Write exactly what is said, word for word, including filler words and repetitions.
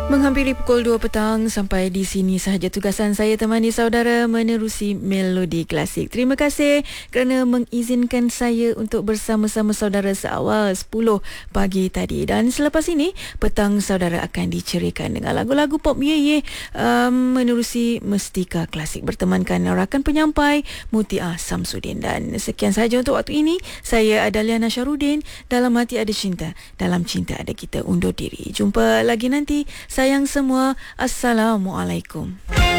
Menghampiri pukul dua petang, sampai di sini sahaja tugasan saya temani saudara menerusi Melodi Klasik. Terima kasih kerana mengizinkan saya untuk bersama-sama saudara seawal sepuluh pagi tadi. Dan selepas ini, petang saudara akan dicerikan dengan lagu-lagu pop ye-ye um, menerusi Mestika Klasik bertemankan rakan penyampai Mutia Samsudin. Dan sekian sahaja untuk waktu ini. Saya Adaliana Syarudin. Dalam hati ada cinta, dalam cinta ada kita undur diri. Jumpa lagi nanti. Sayang semua. Assalamualaikum.